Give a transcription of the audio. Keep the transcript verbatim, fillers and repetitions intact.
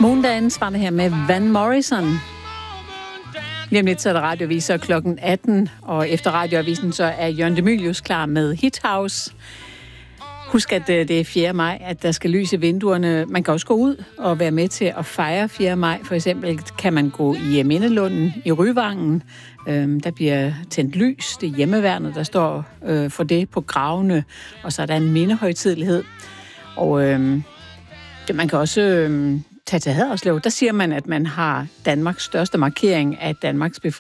Moondance var det her med Van Morrison. Lige om lidt så er der radioaviser klokken atten, og efter radioavisen så er Jørgen De Mylius klar med Hit House. Husk, at det er fjerde maj, at der skal lys i vinduerne. Man kan også gå ud og være med til at fejre fjerde maj. For eksempel kan man gå i Mindelunden i Ryvangen. Øhm, der bliver tændt lys. Det er hjemmeværnet, der står øh, for det på gravene. Og så er der en mindehøjtidelighed. Og øhm, det, man kan også øhm, tage til Haderslev. Der siger man, at man har Danmarks største markering af Danmarks befrielse.